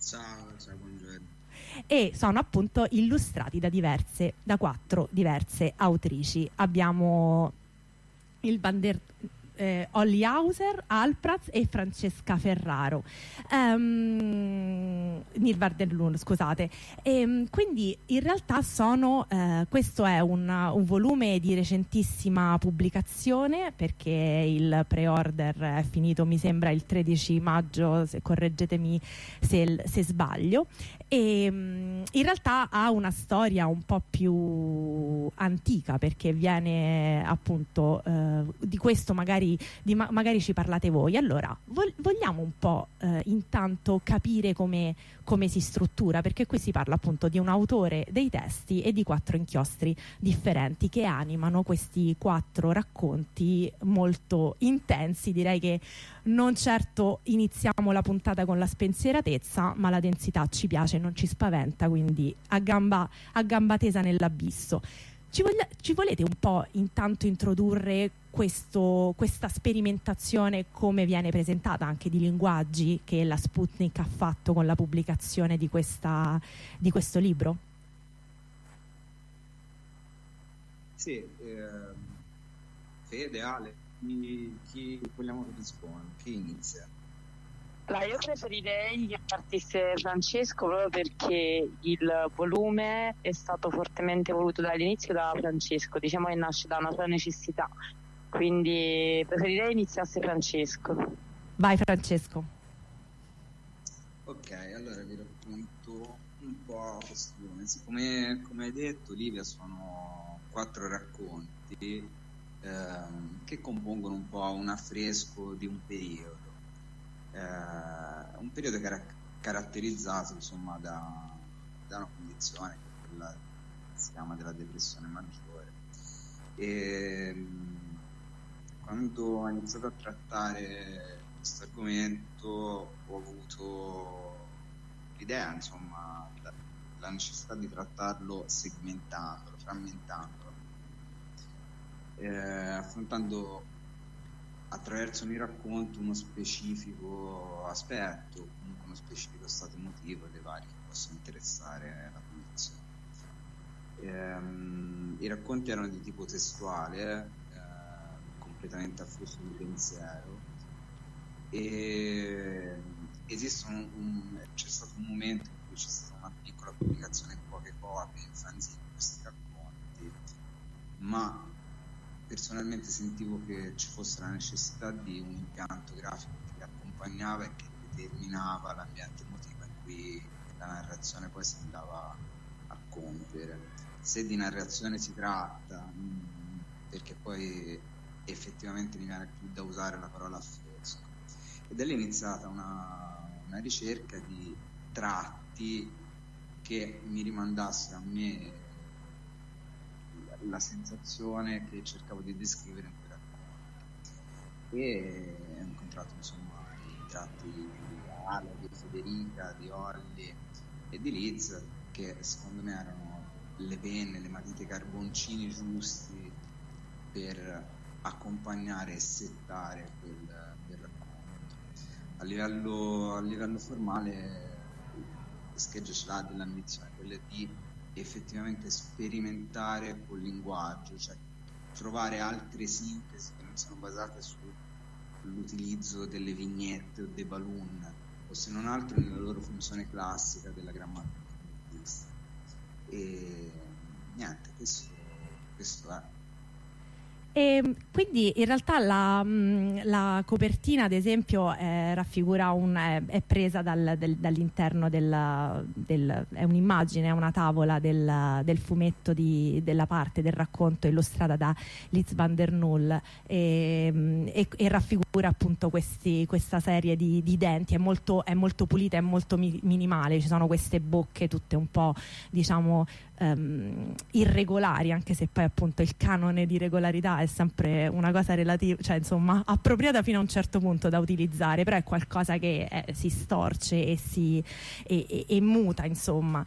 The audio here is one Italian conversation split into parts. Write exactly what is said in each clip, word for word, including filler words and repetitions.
Ciao, ciao, buongiorno. E sono appunto illustrati da diverse, da quattro diverse autrici. Abbiamo il Bander, eh, Olli Hauser, Alpraz e Francesca Ferraro, um, Nir van der Loon, scusate. E, quindi in realtà sono, eh, questo è un, un volume di recentissima pubblicazione, perché il pre-order è finito mi sembra il tredici maggio, se, correggetemi se, se sbaglio. E um, in realtà ha una storia un po' più antica, perché viene appunto eh, di questo magari di ma magari ci parlate voi. Allora vol vogliamo un po' eh, intanto capire come, come si struttura, perché qui si parla appunto di un autore dei testi e di quattro inchiostri differenti che animano questi quattro racconti molto intensi. Direi che non certo iniziamo la puntata con la spensieratezza, ma la densità ci piace, non ci spaventa, quindi a gamba, a gamba tesa nell'abisso. Ci, ci volete un po' intanto introdurre questo, questa sperimentazione, come viene presentata, anche di linguaggi, che la Sputnik ha fatto con la pubblicazione di, questa, di questo libro? Sì, eh, Fede, Ale, chi, chi vogliamo che risponda? Chi inizia? Allora, io preferirei che partisse Francesco, proprio perché il volume è stato fortemente voluto dall'inizio da Francesco, diciamo che nasce da una sua necessità, quindi preferirei iniziasse Francesco. Vai Francesco. Ok, allora vi racconto un po' questo volume. Come, come hai detto, Livia, sono quattro racconti ehm, che compongono un po' un affresco di un periodo. Eh, un periodo che era caratterizzato insomma da, da una condizione che è quella che si chiama della depressione maggiore. E quando ho iniziato a trattare questo argomento ho avuto l'idea, insomma, la, la necessità di trattarlo segmentandolo, frammentandolo, eh, affrontando attraverso mi racconto uno specifico aspetto, comunque uno specifico stato emotivo dei vari che possono interessare la condizione. Ehm, I racconti erano di tipo testuale, eh, completamente a flusso di pensiero, e esistono un, c'è stato un momento in cui c'è stata una piccola pubblicazione in poche copie in fanzine di questi racconti, ma personalmente sentivo che ci fosse la necessità di un impianto grafico che li accompagnava e che determinava l'ambiente emotivo in cui la narrazione poi si andava a compiere. Se di narrazione si tratta, mh, perché poi effettivamente mi viene più da usare la parola affresco. Ed è lì iniziata una, una ricerca di tratti che mi rimandassero a me la sensazione che cercavo di descrivere in quei racconti, e ho incontrato insomma i tratti di Ale, di Federica, di Olli e di Liz, che secondo me erano le penne, le matite carboncini giusti per accompagnare e settare quel, quel racconto. A livello, a livello formale Scheggia ce l'ha dell'ambizione, quella di effettivamente sperimentare col linguaggio, cioè trovare altre sintesi che non siano basate sull'utilizzo delle vignette o dei balloon, o se non altro nella loro funzione classica della grammatica linguistica. E niente, questo, questo è. E quindi in realtà la, la copertina, ad esempio, eh, raffigura un, è, è presa dal, del, dall'interno del, del, è un'immagine, è una tavola del, del fumetto di, della parte del racconto illustrata da Liz van der Nul, e, e, e raffigura appunto questi, questa serie di, di denti. È molto, è molto pulita, è molto mi, minimale, ci sono queste bocche tutte un po', diciamo, Um, irregolari, anche se poi appunto il canone di regolarità è sempre una cosa relativa, cioè insomma appropriata fino a un certo punto da utilizzare, però è qualcosa che eh, si storce e si e, e, e muta, insomma.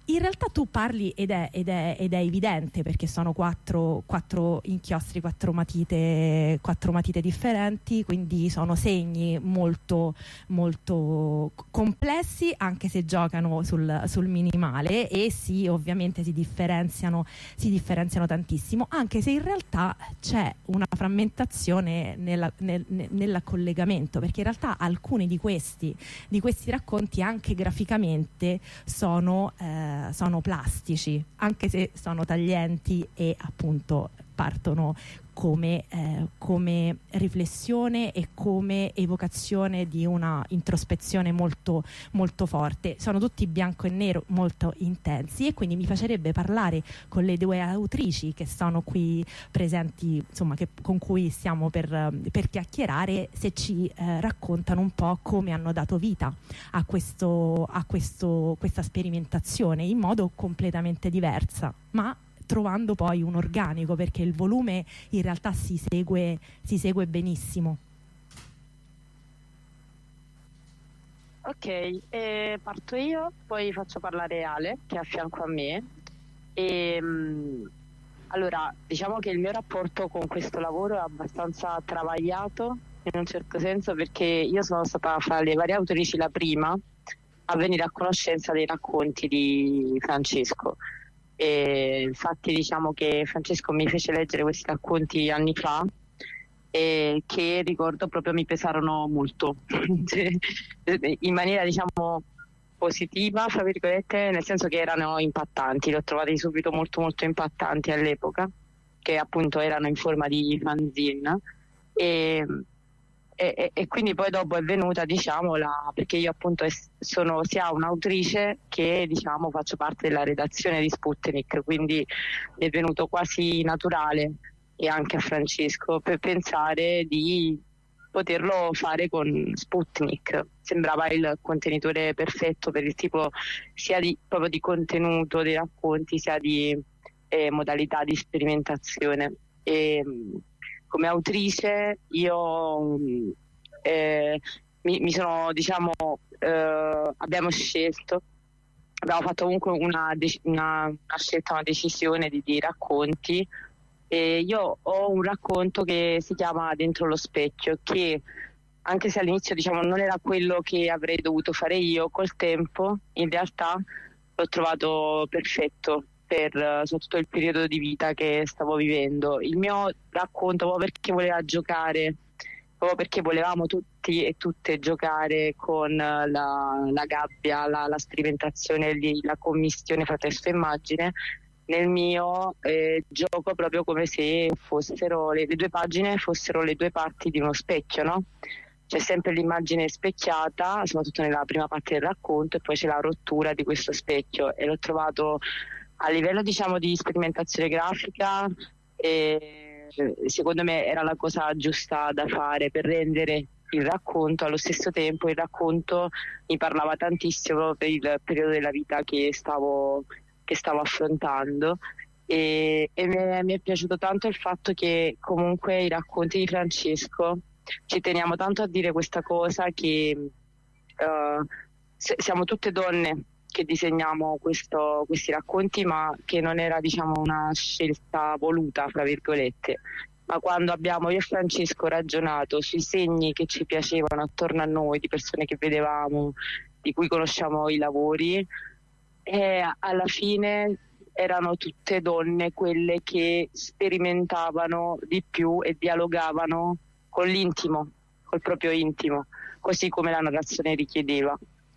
in realtà tu parli ed è, ed è, ed è evidente, perché sono quattro, quattro inchiostri, quattro matite, quattro matite differenti, quindi sono segni molto, molto complessi, anche se giocano sul, sul minimale, e sì, ovviamente si differenziano, si differenziano tantissimo, anche se in realtà c'è una frammentazione nella, nel, nell'collegamento, perché in realtà alcuni di questi, di questi racconti anche graficamente sono eh, sono plastici, anche se sono taglienti e appunto partono come, eh, come riflessione e come evocazione di una introspezione molto, molto forte. Sono tutti bianco e nero, molto intensi, e quindi mi piacerebbe parlare con le due autrici che sono qui presenti, insomma, che, con cui stiamo per, per chiacchierare, se ci eh, raccontano un po' come hanno dato vita a, questo, a questo, questa sperimentazione in modo completamente diversa, ma trovando poi un organico, perché il volume in realtà si segue, si segue benissimo. Ok, eh, parto io, poi faccio parlare Ale, che è a fianco a me. E, mh, allora, diciamo che il mio rapporto con questo lavoro è abbastanza travagliato, in un certo senso, perché io sono stata fra le varie autrici la prima a venire a conoscenza dei racconti di Francesco. E infatti diciamo che Francesco mi fece leggere questi racconti anni fa, e che ricordo proprio mi pesarono molto in maniera diciamo positiva, fra virgolette, nel senso che erano impattanti, li ho trovati subito molto molto impattanti all'epoca, che appunto erano in forma di fanzine, e E, e quindi poi dopo è venuta, diciamo, la, perché io appunto sono sia un'autrice che, diciamo, faccio parte della redazione di Sputnik, quindi è venuto quasi naturale, e anche a Francesco, per pensare di poterlo fare con Sputnik. Sembrava il contenitore perfetto per il tipo sia di, proprio di contenuto dei racconti, sia di eh, modalità di sperimentazione. E, come autrice io eh, mi, mi sono, diciamo, eh, abbiamo scelto, abbiamo fatto comunque una, una, una scelta, una decisione di, di racconti, e io ho un racconto che si chiama Dentro lo specchio, che anche se all'inizio, diciamo, non era quello che avrei dovuto fare io, col tempo in realtà l'ho trovato perfetto per uh, soprattutto il periodo di vita che stavo vivendo. Il mio racconto, proprio perché voleva giocare, proprio perché volevamo tutti e tutte giocare con uh, la, la gabbia, la, la sperimentazione, la commistione fra testo e immagine, nel mio eh, gioco proprio come se fossero le, le due pagine fossero le due parti di uno specchio, no? C'è sempre l'immagine specchiata, soprattutto nella prima parte del racconto, e poi c'è la rottura di questo specchio, e l'ho trovato a livello, diciamo, di sperimentazione grafica, e secondo me era la cosa giusta da fare per rendere il racconto. Allo stesso tempo il racconto mi parlava tantissimo per il periodo della vita che stavo, che stavo affrontando, e, e mi, è, mi è piaciuto tanto il fatto che comunque i racconti di Francesco, ci teniamo tanto a dire questa cosa, che uh, siamo tutte donne che disegniamo questo, questi racconti, ma che non era, diciamo, una scelta voluta, fra virgolette, ma quando abbiamo io e Francesco ragionato sui segni che ci piacevano attorno a noi, di persone che vedevamo, di cui conosciamo i lavori, e alla fine erano tutte donne quelle che sperimentavano di più e dialogavano con l'intimo, col proprio intimo, così come la narrazione richiedeva.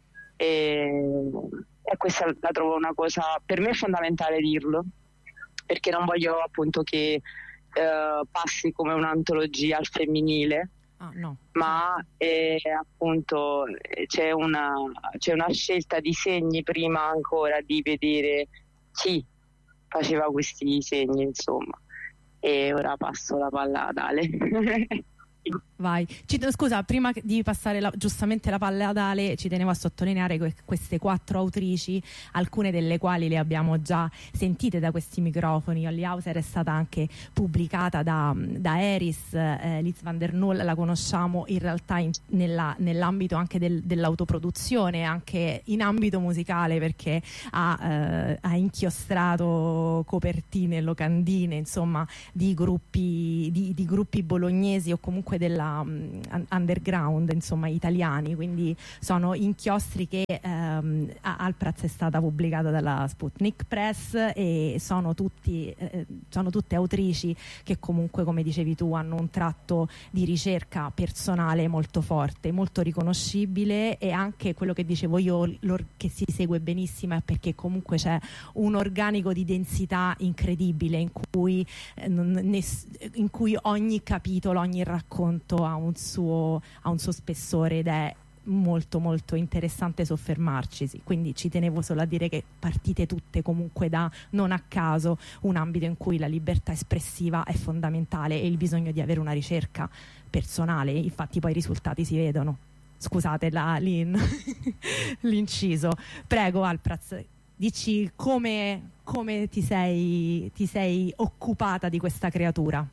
E, e questa la trovo una cosa, per me è fondamentale dirlo, perché non voglio appunto che eh, passi come un'antologia al femminile, ah, no. ma eh, appunto c'è una, c'è una scelta di segni prima ancora di vedere chi faceva questi segni, insomma. E ora passo la palla ad Ale. Vai. Ci, scusa, prima di passare la, giustamente la palla ad Ale, ci tenevo a sottolineare que, queste quattro autrici, alcune delle quali le abbiamo già sentite da questi microfoni. Holly Hauser è stata anche pubblicata da, da Eris, eh, Liz van der Nul la conosciamo in realtà in, nella, nell'ambito anche del, dell'autoproduzione, anche in ambito musicale, perché ha, eh, ha inchiostrato copertine, locandine, insomma, di gruppi, di, di gruppi bolognesi o comunque della underground, insomma, italiani, quindi sono inchiostri che ehm, Alpraz è stata pubblicata dalla Sputnik Press e sono tutti eh, sono tutte autrici che comunque, come dicevi tu, hanno un tratto di ricerca personale molto forte, molto riconoscibile, e anche quello che dicevo io, che si segue benissimo, è perché comunque c'è un organico di densità incredibile in cui, eh, in cui ogni capitolo, ogni racconto ha un suo, ha un suo spessore, ed è molto molto interessante soffermarci, sì. Quindi ci tenevo solo a dire che partite tutte comunque da, non a caso, un ambito in cui la libertà espressiva è fondamentale e il bisogno di avere una ricerca personale. Infatti poi i risultati si vedono. Scusate la, l'in, l'inciso. Prego Alpraz, dici come, come ti sei, ti sei occupata di questa creatura.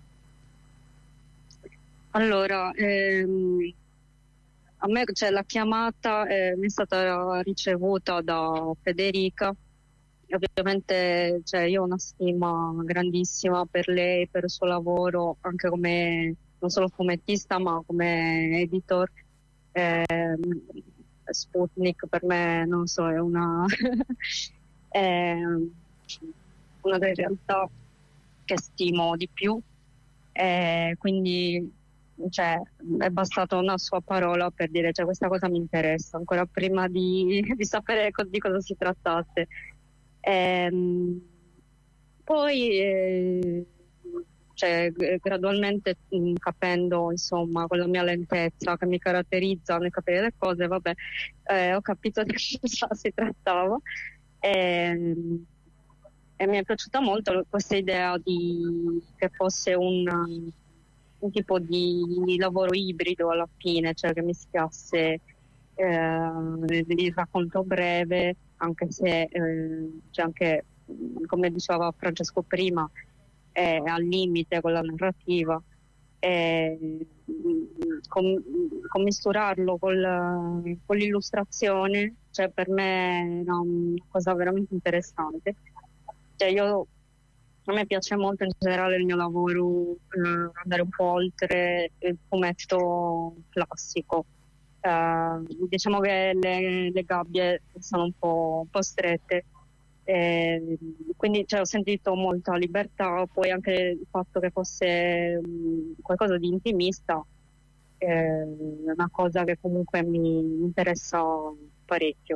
Allora, ehm, a me, cioè, la chiamata eh, mi è stata ricevuta da Federica. Ovviamente, cioè, io ho una stima grandissima per lei, per il suo lavoro, anche come non solo fumettista ma come editor. Eh, Sputnik per me, non so, è una, è una delle realtà che stimo di più. Eh, quindi cioè, è bastata una sua parola per dire, cioè, questa cosa mi interessa, ancora prima di, di sapere co- di cosa si trattasse. Ehm, poi eh, cioè, gradualmente mh, capendo, insomma, con la mia lentezza che mi caratterizza nel capire le cose, vabbè, eh, ho capito di cosa si trattava. Ehm, e mi è piaciuta molto questa idea di che fosse un un tipo di lavoro ibrido alla fine, cioè che mischiasse eh, il racconto breve, anche se eh, c'è anche, come diceva Francesco prima, è al limite con la narrativa, e com- commisturarlo col, con l'illustrazione, cioè per me è una cosa veramente interessante. Cioè io A me piace molto in generale il mio lavoro, eh, andare un po' oltre il fumetto classico. Eh, diciamo che le, le gabbie sono un po', un po' strette, eh, quindi cioè, ho sentito molta libertà. Poi anche il fatto che fosse mh, qualcosa di intimista eh, è una cosa che comunque mi interessa parecchio.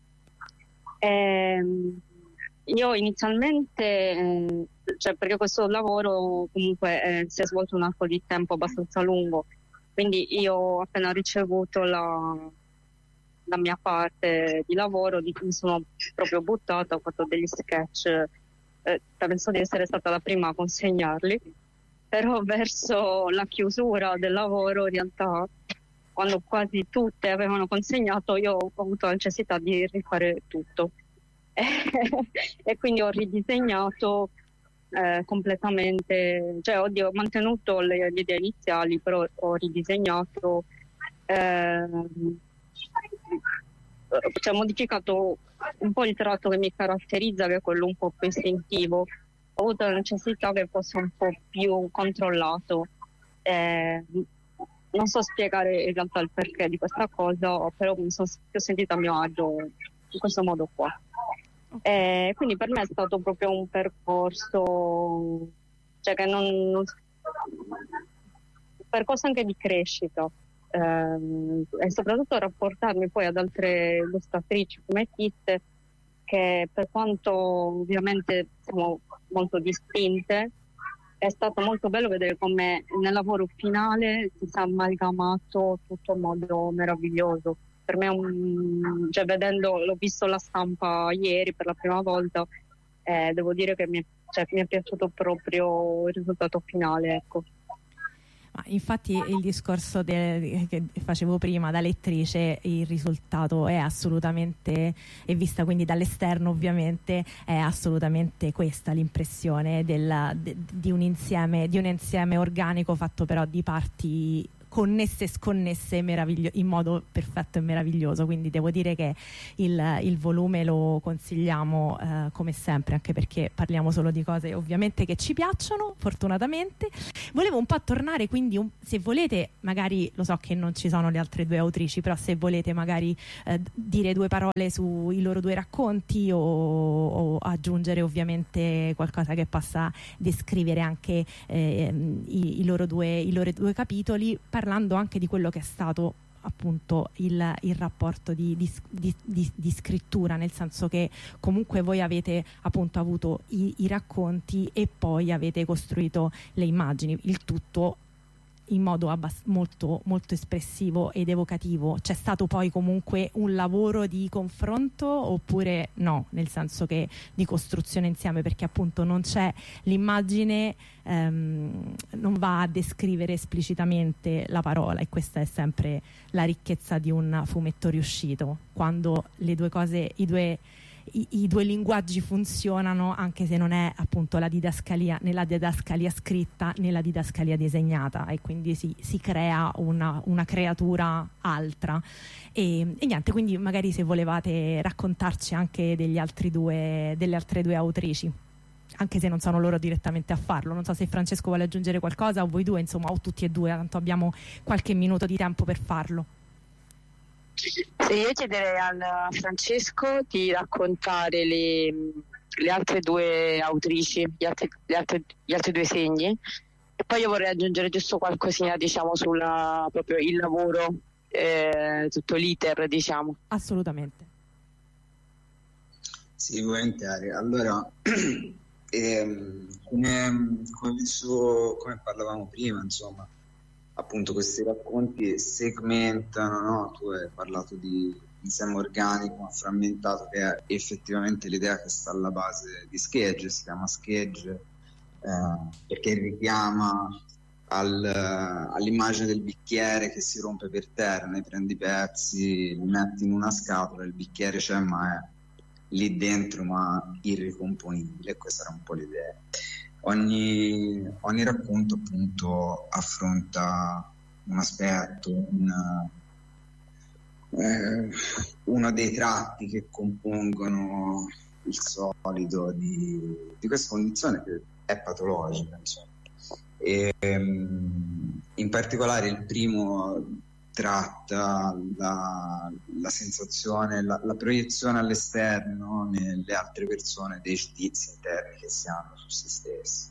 Eh, Io inizialmente, eh, cioè perché questo lavoro comunque eh, si è svolto un arco di tempo abbastanza lungo, quindi io ho appena ricevuto la, la mia parte di lavoro, di cui mi sono proprio buttata, ho fatto degli sketch, eh, penso di essere stata la prima a consegnarli, però verso la chiusura del lavoro, in realtà, quando quasi tutte avevano consegnato, io ho avuto la necessità di rifare tutto. E quindi ho ridisegnato eh, completamente, cioè oddio, ho mantenuto le, le idee iniziali, però ho ridisegnato, eh, cioè modificato un po' il tratto che mi caratterizza, che è quello un po' più istintivo. Ho avuto la necessità che fosse un po' più controllato. Eh, non so spiegare in realtà il perché di questa cosa, però mi sono più sentita a mio agio in questo modo qua. Eh, quindi per me è stato proprio un percorso, cioè che non, non un percorso anche di crescita, eh, e soprattutto rapportarmi poi ad altre illustratrici fumettiste che, per quanto ovviamente siamo molto distinte, è stato molto bello vedere come nel lavoro finale si sia amalgamato tutto in modo meraviglioso. Per me, un, cioè, vedendo, l'ho visto la stampa ieri per la prima volta, eh, devo dire che mi è, cioè, mi è piaciuto proprio il risultato finale, ecco. Ma infatti il discorso de, che facevo prima da lettrice, il risultato è assolutamente, e vista quindi dall'esterno ovviamente, è assolutamente questa l'impressione del, de, di un insieme, di un insieme organico fatto però di parti connesse e sconnesse in modo perfetto e meraviglioso. Quindi devo dire che il, il volume lo consigliamo eh, come sempre, anche perché parliamo solo di cose ovviamente che ci piacciono, fortunatamente. Volevo un po' tornare quindi, un, se volete, magari lo so che non ci sono le altre due autrici, però se volete magari eh, dire due parole sui loro due racconti o, o aggiungere ovviamente qualcosa che possa descrivere anche eh, i, i, loro due, i loro due capitoli, parlando anche di quello che è stato appunto il, il rapporto di, di, di, di, di scrittura, nel senso che comunque voi avete appunto avuto i, i racconti e poi avete costruito le immagini, il tutto in modo abbast- molto, molto espressivo ed evocativo. C'è stato poi comunque un lavoro di confronto oppure no, nel senso che di costruzione insieme, perché appunto non c'è l'immagine, ehm, non va a descrivere esplicitamente la parola, e questa è sempre la ricchezza di un fumetto riuscito, quando le due cose, i due I, i due linguaggi funzionano, anche se non è appunto la didascalia, nella didascalia scritta né la didascalia disegnata, e quindi si, si crea una, una creatura altra. E, e niente, quindi magari se volevate raccontarci anche degli altri due, delle altre due autrici, anche se non sono loro direttamente a farlo. Non so se Francesco vuole aggiungere qualcosa, o voi due, insomma, o tutti e due, tanto abbiamo qualche minuto di tempo per farlo. Sì, io chiederei a Francesco di raccontare le, le altre due autrici, gli altri, gli, altri, gli altri due segni, e poi io vorrei aggiungere giusto qualcosina, diciamo, sulla proprio il lavoro, eh, tutto l'iter, diciamo. Assolutamente. Sì, volentieri. Allora, ehm, come, come, dicevo, come parlavamo prima, insomma, appunto questi racconti segmentano, no? Tu hai parlato di insieme organico ma frammentato, che è effettivamente l'idea che sta alla base di Schegge. Si chiama Schegge eh, perché richiama al, all'immagine del bicchiere che si rompe per terra, ne prendi i pezzi, li metti in una scatola, il bicchiere c'è ma è lì dentro ma irricomponibile. Questa era un po' l'idea. Ogni, ogni racconto appunto affronta un aspetto, una, eh, uno dei tratti che compongono il solido di, di questa condizione che è patologica, insomma. E, in particolare il primo tratta la, la sensazione, la, la proiezione all'esterno nelle altre persone dei giudizi interni che si hanno su se stessi.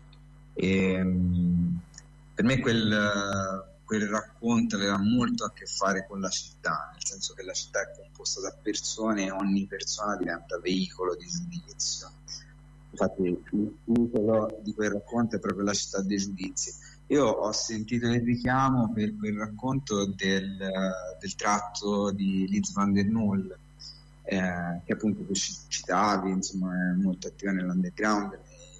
E, per me quel, quel racconto aveva molto a che fare con la città, nel senso che la città è composta da persone e ogni persona diventa veicolo di giudizio. Infatti il titolo di quel racconto è proprio la città dei giudizi. Io ho sentito il richiamo per quel racconto del, del tratto di Liz van der Nul, eh, che appunto tu citavi, insomma è molto attiva nell'underground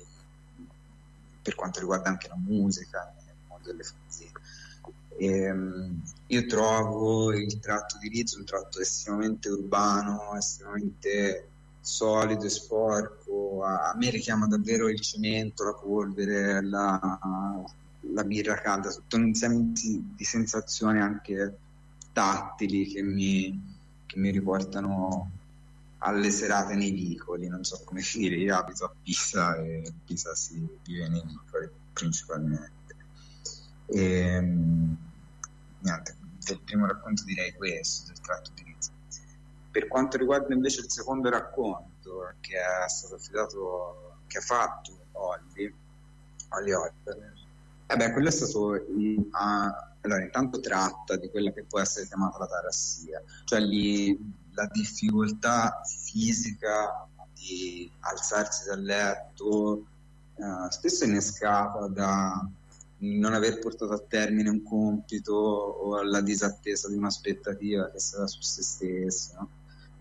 per quanto riguarda anche la musica, nel mondo delle fantasie. E, io trovo il tratto di Liz un tratto estremamente urbano, estremamente solido e sporco. A me richiama davvero il cemento, la polvere, la la birra calda, tutto un insieme di, di sensazioni anche tattili che mi, che mi riportano alle serate nei vicoli. Non so come dire, io abito a Pisa e a Pisa si vive nei vicoli principalmente. E, niente, del primo racconto direi questo, del tratto di Liz. Per quanto riguarda invece il secondo racconto che è stato affidato, che ha fatto Olli, Olli Oliver, Eh beh, quello è stato il, uh, allora intanto tratta di quella che può essere chiamata la tarassia, cioè lì la difficoltà fisica di alzarsi dal letto, uh, spesso innescata da non aver portato a termine un compito o alla disattesa di un'aspettativa che sta su se stesso, no?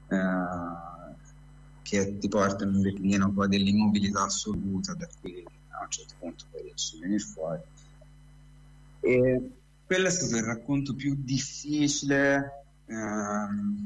uh, che ti porta in un declino poi dell'immobilità assoluta, da cui a un certo punto poi riesci a venire fuori. E quello è stato il racconto più difficile ehm,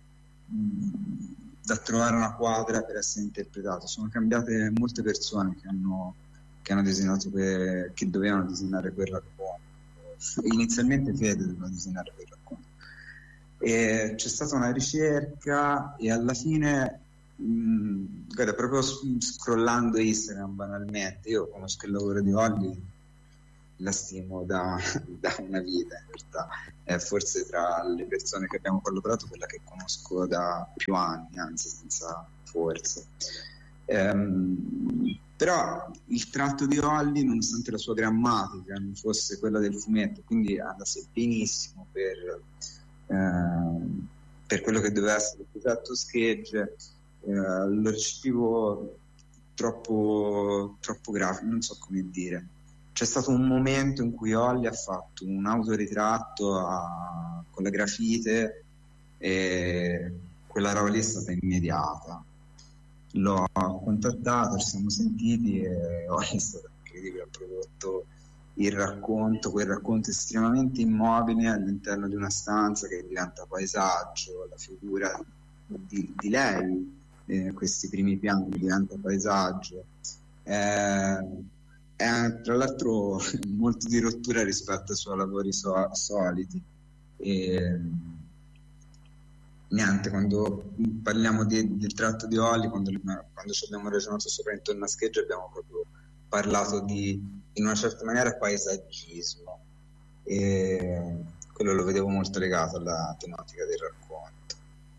da trovare una quadra per essere interpretato. Sono cambiate molte persone che hanno, che hanno disegnato que- che dovevano disegnare quel racconto. Inizialmente Fede doveva disegnare quel racconto. E c'è stata una ricerca e alla fine mh, guarda, proprio scrollando Instagram banalmente, io conosco il lavoro di Olli, la stimo da, da una vita in realtà, è forse tra le persone che abbiamo collaborato quella che conosco da più anni, anzi senza forse. Ehm, però il tratto di Olli, nonostante la sua grammatica non fosse quella del fumetto, quindi andasse benissimo per, eh, per quello che doveva essere il progetto Schegge, eh, lo recepivo troppo, troppo grafico, non so come dire. C'è stato un momento in cui Olli ha fatto un autoritratto a, con la grafite e quella roba lì è stata immediata. L'ho contattato, ci siamo sentiti e Olli è stato incredibile, ha prodotto il racconto, quel racconto estremamente immobile all'interno di una stanza che diventa paesaggio, la figura di, di lei, eh, questi primi piani diventa paesaggio. Eh, È, tra l'altro molto di rottura rispetto ai suoi lavori so- soliti e niente, quando parliamo di, del tratto di Olli, quando, quando ci abbiamo ragionato sopra intorno a Schegge abbiamo proprio parlato di, in una certa maniera, paesaggismo, e quello lo vedevo molto legato alla tematica del racconto.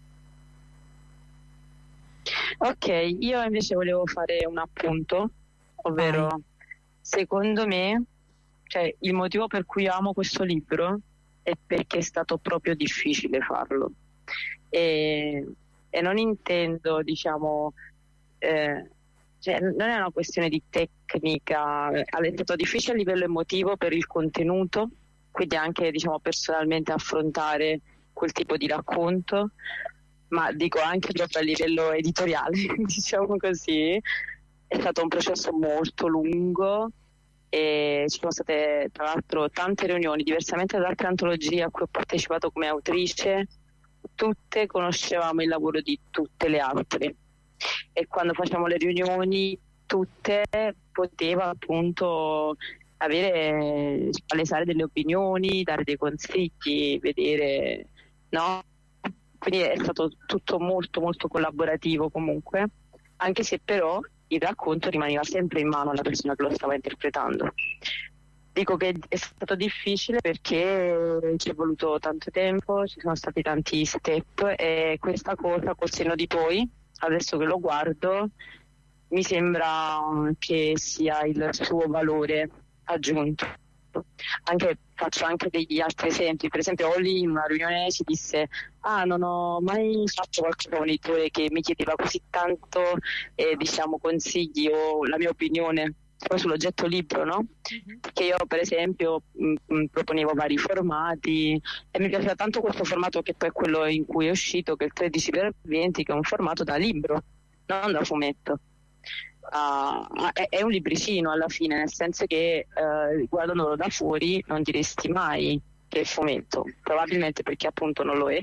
Ok, io invece volevo fare un appunto, ovvero Vai. secondo me, cioè, il motivo per cui amo questo libro è perché è stato proprio difficile farlo. E, e non intendo, diciamo, eh, cioè, non è una questione di tecnica, è stato difficile a livello emotivo per il contenuto, quindi anche, diciamo, personalmente affrontare quel tipo di racconto, ma dico anche proprio a livello editoriale, diciamo così. È stato un processo molto lungo e ci sono state tra l'altro tante riunioni, diversamente da altre antologie a cui ho partecipato come autrice, tutte conoscevamo il lavoro di tutte le altre e quando facciamo le riunioni tutte poteva appunto avere, palesare delle opinioni, dare dei consigli, vedere, no? Quindi è stato tutto molto molto collaborativo comunque, anche se però il racconto rimaneva sempre in mano alla persona che lo stava interpretando. Dico che è stato difficile perché ci è voluto tanto tempo, ci sono stati tanti step e questa cosa col senno di poi, adesso che lo guardo, mi sembra che sia il suo valore aggiunto. Anche, faccio anche degli altri esempi, per esempio Olli in una riunione si disse: ah, non ho mai fatto qualche monitore che mi chiedeva così tanto eh, diciamo consigli o la mia opinione sull'oggetto libro, no? Mm-hmm. Che io per esempio mh, proponevo vari formati e mi piaceva tanto questo formato che poi è quello in cui è uscito, che è il tredici per venti, che è un formato da libro, non da fumetto. Uh, è, è un libricino alla fine, nel senso che uh, guardandolo da fuori non diresti mai che è fumetto, probabilmente perché appunto non lo è.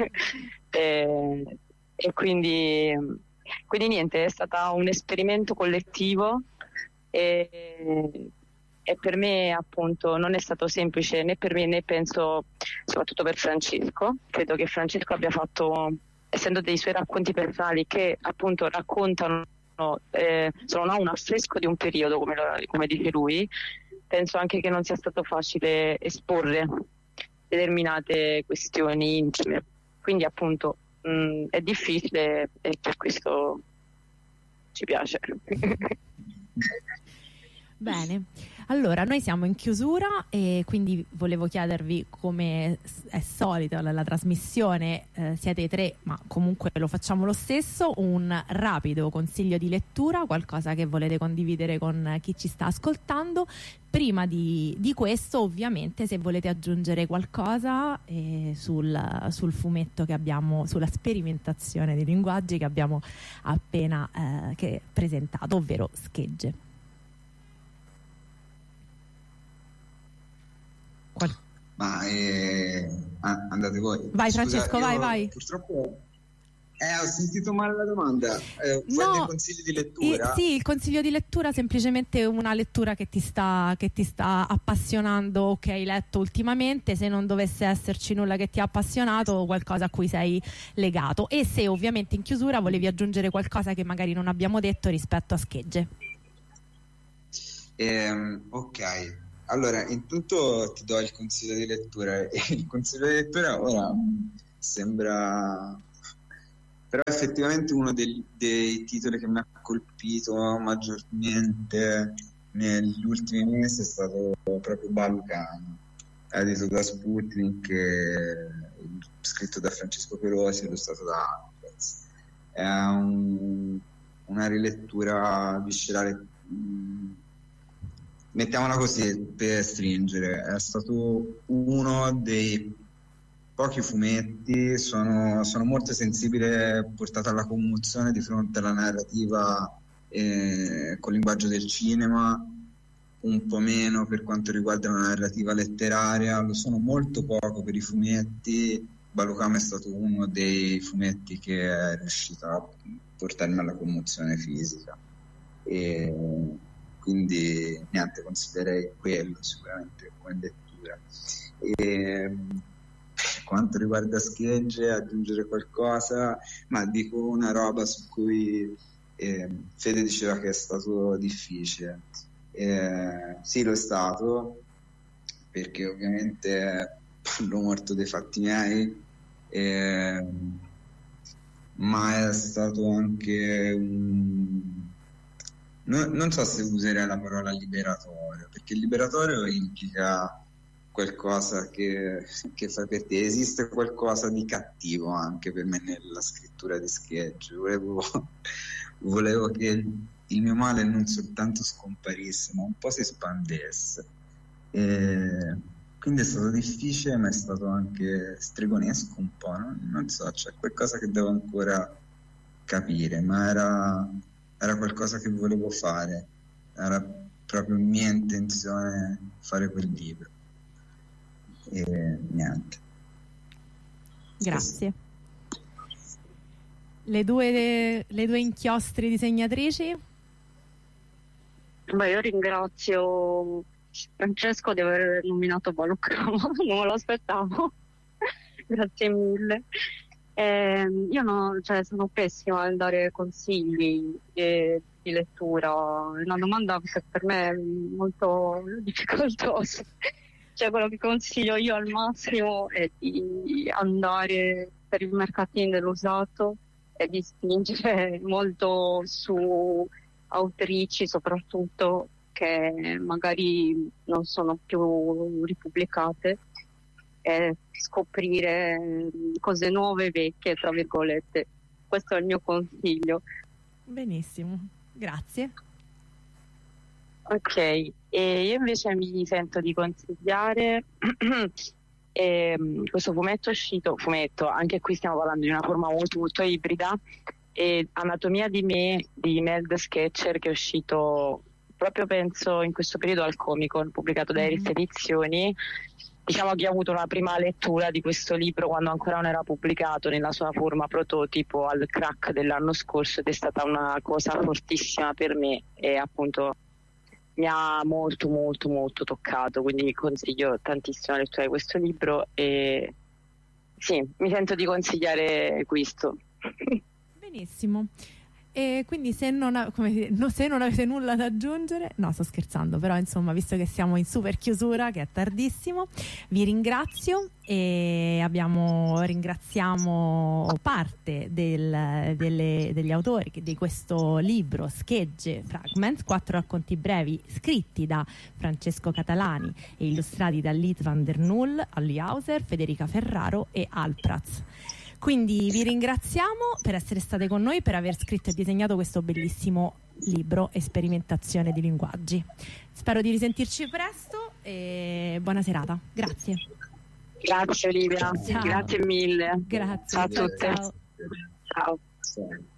e, e quindi, quindi niente, è stato un esperimento collettivo e, e per me appunto non è stato semplice né per me né penso soprattutto per Francesco. Credo che Francesco abbia fatto, essendo dei suoi racconti personali che appunto raccontano No, eh, non ha un affresco di un periodo come, lo, come dice lui, penso anche che non sia stato facile esporre determinate questioni intime, quindi appunto mh, è difficile e per questo ci piace. Bene, allora noi siamo in chiusura e quindi volevo chiedervi, come è solito nella trasmissione, eh, siete tre ma comunque lo facciamo lo stesso, un rapido consiglio di lettura, qualcosa che volete condividere con chi ci sta ascoltando. Prima di, di questo ovviamente se volete aggiungere qualcosa eh, sul, sul fumetto che abbiamo, sulla sperimentazione dei linguaggi che abbiamo appena eh, che presentato, ovvero Schegge. Qual- Ma eh, andate voi. Vai Scusa, Francesco, vai, vai. Purtroppo eh, ho sentito male la domanda. Eh, No, dei consigli di lettura? eh, sì, il consiglio di lettura è semplicemente una lettura che ti sta, che ti sta appassionando o che hai letto ultimamente, se non dovesse esserci nulla che ti ha appassionato, qualcosa a cui sei legato, e se ovviamente in chiusura volevi aggiungere qualcosa che magari non abbiamo detto rispetto a Schegge. Eh, ok, allora intanto ti do il consiglio di lettura. Il consiglio di lettura ora sembra, però effettivamente uno dei, dei titoli che mi ha colpito maggiormente negli ultimi mesi è stato proprio Balucano, edito da Sputnik, scritto da Francesco Perosi, illustrato da Alpez. È un, una rilettura viscerale, mettiamola così per stringere, è stato uno dei pochi fumetti, sono, sono molto sensibile, portato alla commozione di fronte alla narrativa eh, col linguaggio del cinema, un po' meno per quanto riguarda la narrativa letteraria, lo sono molto poco per i fumetti. Balucano è stato uno dei fumetti che è riuscito a portarmi alla commozione fisica, e quindi niente, considererei quello sicuramente come lettura. E per quanto riguarda Schegge, aggiungere qualcosa, ma dico una roba su cui eh, Fede diceva che è stato difficile. Eh, sì, lo è stato, perché ovviamente l'ho morto dei fatti miei, eh, ma è stato anche un... no, non so se userei la parola liberatorio, perché liberatorio implica qualcosa che, che fa per te. Esiste qualcosa di cattivo anche per me nella scrittura di Schegge. Volevo, volevo che il mio male non soltanto scomparisse, ma un po' si espandesse. E quindi è stato difficile, ma è stato anche stregonesco un po', no? Non so, c'è qualcosa che devo ancora capire, ma era, era qualcosa che volevo fare, era proprio mia intenzione fare quel libro. E niente. Grazie. Le due, le due inchiostri disegnatrici? Beh, io ringrazio Francesco di aver nominato Balucano, non me lo aspettavo. Grazie mille. Eh, io no, cioè, sono pessima nel dare consigli eh, di lettura, è una domanda che per me è molto difficoltosa. Cioè, quello che consiglio io al massimo è di andare per i mercatini dell'usato e di spingere molto su autrici soprattutto che magari non sono più ripubblicate, e scoprire cose nuove e vecchie, tra virgolette. Questo è il mio consiglio. Benissimo, grazie. Ok, e io invece mi sento di consigliare e, questo fumetto è uscito, fumetto, anche qui stiamo parlando di una forma molto molto ibrida, e Anatomia di me di Mel the Sketcher, che è uscito proprio penso in questo periodo al Comic Con, pubblicato da Iris Edizioni. Diciamo che ho avuto una prima lettura di questo libro quando ancora non era pubblicato nella sua forma prototipo al crack dell'anno scorso, ed è stata una cosa fortissima per me e appunto mi ha molto molto molto toccato, quindi vi consiglio tantissimo la lettura di questo libro e sì, mi sento di consigliare questo. Benissimo. E quindi se non, ha, come dire, no, se non avete nulla da aggiungere, no, sto scherzando, però insomma, visto che siamo in super chiusura, che è tardissimo, vi ringrazio e abbiamo, ringraziamo parte del, delle, degli autori di questo libro, Schegge Fragments, quattro racconti brevi scritti da Francesco Catalani e illustrati da Liet van der Nul, Alli Hauser, Federica Ferraro e Alpraz. Quindi vi ringraziamo per essere state con noi, per aver scritto e disegnato questo bellissimo libro, Sperimentazione di linguaggi. Spero di risentirci presto e buona serata. Grazie. Grazie Olivia, Ciao. Grazie mille. Grazie. Ciao a tutte. Ciao. Ciao. Ciao.